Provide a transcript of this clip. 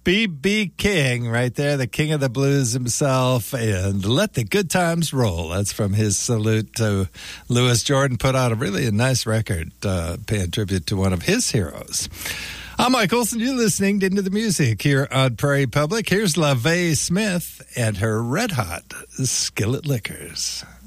B.B. King right there, the king of the blues himself, and Let the Good Times Roll. That's from his salute to Louis Jordan. Put out a really nice record paying tribute to one of his heroes. I'm Mike Olson. You're listening to Into the Music here on Prairie Public. Here's LaVey Smith and her Red Hot Skillet Liquors.